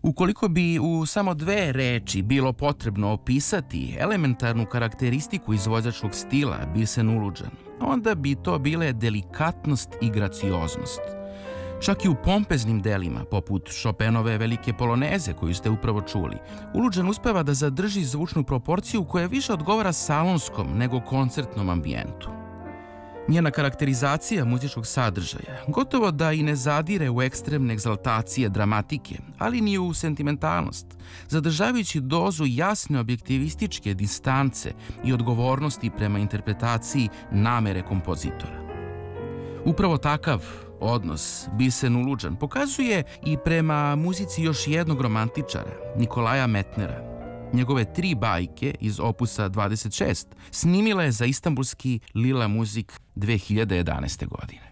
Ukoliko bi u samo dve reči bilo potrebno opisati elementarnu karakteristiku izvođačkog stila Birsen Uluđan, onda bi to bile delikatnost i gracioznost. Čak i u pompeznim delima, poput Chopinove velike poloneze koju ste upravo čuli, Uluđan uspeva da zadrži zvučnu proporciju koja više odgovara salonskom nego koncertnom ambijentu. Njena karakterizacija muzičkog sadržaja gotovo da i ne zadire u ekstremne egzaltacije dramatike, ali ni u sentimentalnost, zadržavajući dozu jasne objektivističke distance i odgovornosti prema interpretaciji namere kompozitora. Upravo takav odnos Birsen Uluđan pokazuje i prema muzici još jednog romantičara, Nikolaja Metnera. Njegove 3 bajke iz opusa 26 snimila je za istanbulski Lila Muzik 2011. godine.